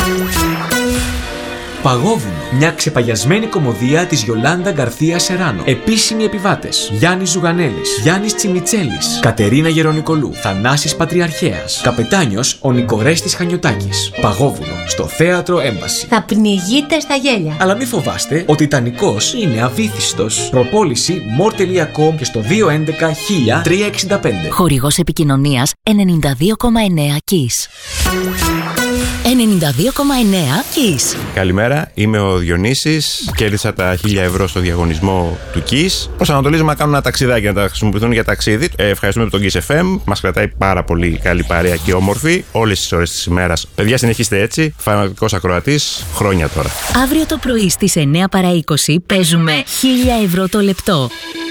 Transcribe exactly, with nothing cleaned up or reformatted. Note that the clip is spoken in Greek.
Παγόβουνο. Μια ξεπαγιασμένη κωμωδία της Γιολάντα Γκαρθία Σεράνο. Επίσημοι επιβάτες: Γιάννης Ζουγανέλης, Γιάννης Τσιμιτσέλης, Κατερίνα Γερονικολού, Θανάσης Πατριαρχέας, καπετάνιος ο Νικορέστης Χανιωτάκης. Παγόβουνο στο Θέατρο Έμβαση. Θα πνιγείτε στα γέλια. Αλλά μη φοβάστε, ο Τιτανικός είναι αβύθιστος. Προπόληση μορ τελεία κομ και στο δύο έντεκα χίλια τριακόσια εξήντα πέντε. Χορηγός επικοινωνίας ενενήντα δύο κόμμα εννέα Kiss. ενενήντα δύο κόμμα εννέα Kiss. Καλημέρα, είμαι ο Διονύσης. Κέρδισα τα χίλια ευρώ στο διαγωνισμό του Kiss. Προσανατολίζουμε να κάνουμε ένα ταξιδάκι, να τα χρησιμοποιηθούν για ταξίδι. Ε, ευχαριστούμε τον Kiss εφ εμ. Μας κρατάει πάρα πολύ καλή παρέα και όμορφη όλες τις ώρες της ημέρας. Παιδιά, συνεχίστε έτσι. Φανατικός ακροατής χρόνια τώρα. Αύριο το πρωί στις εννέα παρά είκοσι παίζουμε χίλια ευρώ το λεπτό.